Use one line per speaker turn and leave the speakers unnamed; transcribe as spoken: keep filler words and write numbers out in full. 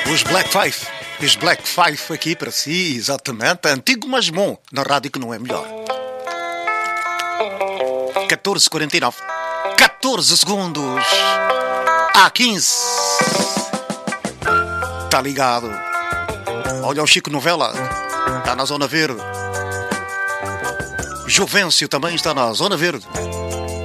Os Black Five. Os Black Five aqui para si, exatamente. Antigo mas bom, na rádio que não é melhor. catorze e quarenta e nove. catorze segundos. A quinze. Tá ligado. Olha o Chico Novela. Está na Zona Verde. Juvencio também está na Zona Verde.